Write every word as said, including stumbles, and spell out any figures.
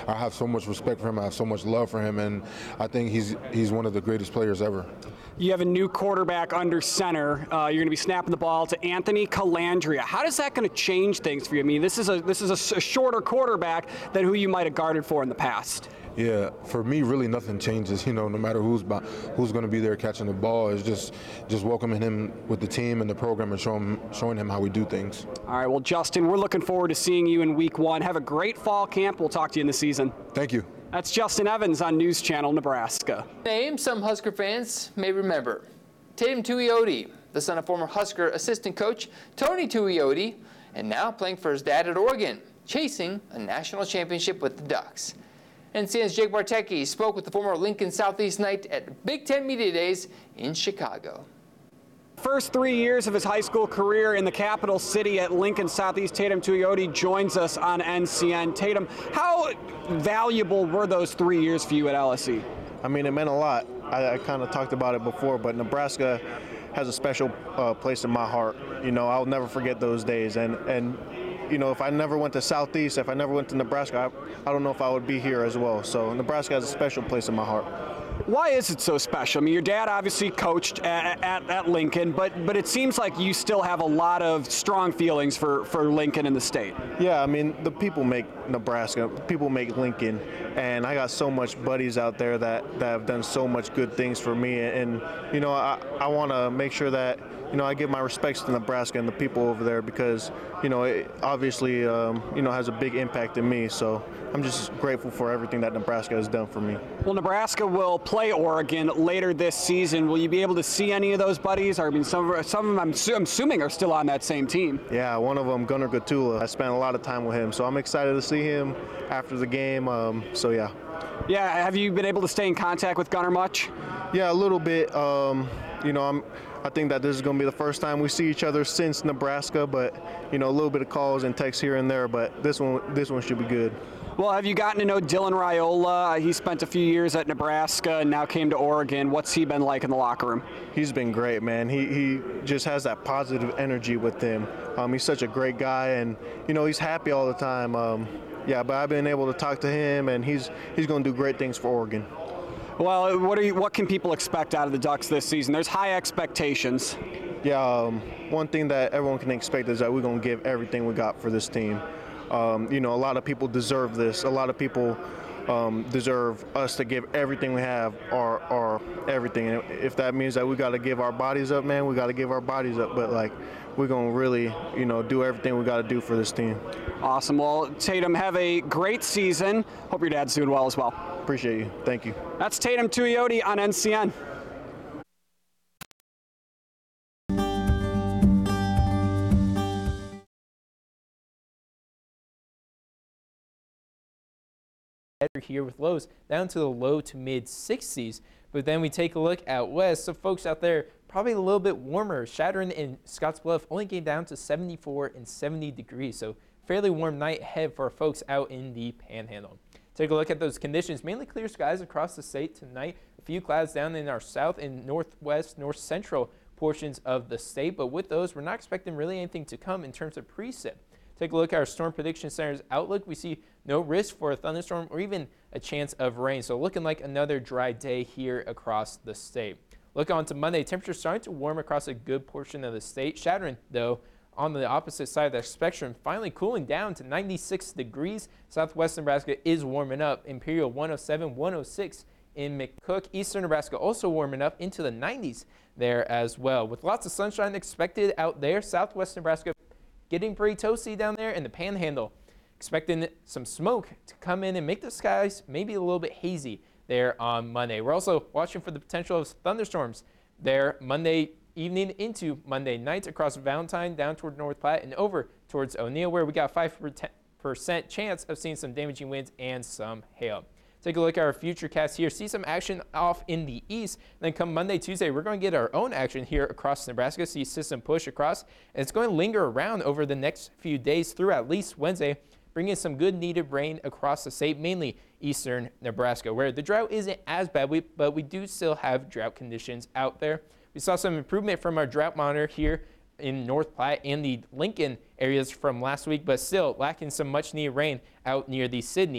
I have so much respect for him. I have so much love for him, and I think he's he's one of the greatest players ever. You have a new quarterback under center. Uh, you're going to be snapping the ball to Anthony Calandria. How is that going to change things for you? I mean, this is a this is a, a shorter quarterback than who you might have guarded for in the past. Yeah, for me, really nothing changes. You know, no matter who's by, who's going to be there catching the ball, it's just just welcoming him with the team and the program and showing showing him how we do things. All right, well, Justin, we're looking forward to seeing you in week one. Have a great fall camp. We'll talk to you in the season. Thank you. That's Justin Evans on News Channel Nebraska. Name some Husker fans may remember. Tatum Tuioti, the son of former Husker assistant coach Tony Tuioti, and now playing for his dad at Oregon, chasing a national championship with the Ducks. N C N's Jake Bartecki spoke with the former Lincoln Southeast Knight at Big Ten Media Days in Chicago. First three years of his high school career in the capital city at Lincoln Southeast, Tatum Tuioti joins us on N C N. Tatum, how valuable were those three years for you at L S E? I mean, it meant a lot. I, I kind of talked about it before, but Nebraska has a special uh, place in my heart. You know, I'll never forget those days. And, and you know, if I never went to Southeast, if I never went to Nebraska, I, I don't know if I would be here as well. So Nebraska has a special place in my heart. Why is it so special? I mean, your dad obviously coached at, at, at Lincoln, but but it seems like you still have a lot of strong feelings for, for Lincoln and the state. Yeah, I mean, the people make Nebraska, people make Lincoln, and I got so much buddies out there that, that have done so much good things for me, and, you know, I, I want to make sure that, you know, I give my respects to Nebraska and the people over there because, you know, it obviously, um, you know, has a big impact in me. So I'm just grateful for everything that Nebraska has done for me. Well, Nebraska will play Oregon later this season. Will you be able to see any of those buddies? Or, I mean, some of, some of them, I'm, su- I'm assuming, are still on that same team. Yeah, one of them, Gunnar Gatula. I spent a lot of time with him, so I'm excited to see him after the game. Um, so, yeah. Yeah, have you been able to stay in contact with Gunnar much? Yeah, a little bit. Um, you know, I'm. I think that this is going to be the first time we see each other since Nebraska, but, you know, a little bit of calls and texts here and there, but this one this one should be good. Well, have you gotten to know Dylan Raiola? He spent a few years at Nebraska and now came to Oregon. What's he been like in the locker room? He's been great, man. He he just has that positive energy with him. Um, he's such a great guy, and, you know, he's happy all the time. Um, yeah, but I've been able to talk to him, and he's he's going to do great things for Oregon. Well, what are you, what can people expect out of the Ducks this season? There's high expectations. Yeah, um, one thing that everyone can expect is that we're going to give everything we got for this team. Um, you know, a lot of people deserve this. A lot of people um, deserve us to give everything we have, our, our everything. And if that means that we got to give our bodies up, man, we got to give our bodies up. But, like, we're going to really, you know, do everything we got to do for this team. Awesome. Well, Tatum, have a great season. Hope your dad's doing well as well. Appreciate you. Thank you. That's Tatum Tuioti on N C N. Here with lows down to the low to mid sixties, but then we take a look out west. So folks out there, probably a little bit warmer. Chadron and Scottsbluff only came down to seventy-four and seventy degrees, so fairly warm night ahead for our folks out in the Panhandle. Take a look at those conditions. Mainly clear skies across the state tonight. A few clouds down in our south and northwest, north central portions of the state, but with those, we're not expecting really anything to come in terms of precip. Take a look at our Storm Prediction Center's outlook. We see no risk for a thunderstorm or even a chance of rain. So looking like another dry day here across the state. Look on to Monday. Temperatures starting to warm across a good portion of the state. Chadron, though, on the opposite side of the spectrum, finally cooling down to ninety-six degrees. Southwest Nebraska is warming up. Imperial one oh seven, one oh six in McCook. Eastern Nebraska also warming up into the nineties there as well. With lots of sunshine expected out there. Southwest Nebraska getting pretty toasty down there in the Panhandle. Expecting some smoke to come in and make the skies maybe a little bit hazy there on Monday. We're also watching for the potential of thunderstorms there Monday evening into Monday night across Valentine down toward North Platte and over towards O'Neill, where we got five percent chance of seeing some damaging winds and some hail. Take a look at our future cast here. See some action off in the east. And then come Monday, Tuesday, we're going to get our own action here across Nebraska. See system push across. And it's going to linger around over the next few days through at least Wednesday, bringing some good needed rain across the state, mainly eastern Nebraska, where the drought isn't as bad, but we do still have drought conditions out there. We saw some improvement from our drought monitor here in North Platte and the Lincoln areas from last week, but still lacking some much needed rain out near the Sydney